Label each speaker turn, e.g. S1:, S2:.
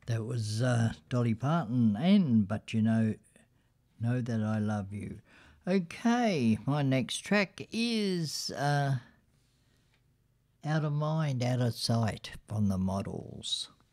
S1: That was Dolly Parton and But You Know That I Love You. Okay, my next track is Out of Mind, Out of Sight from the Models.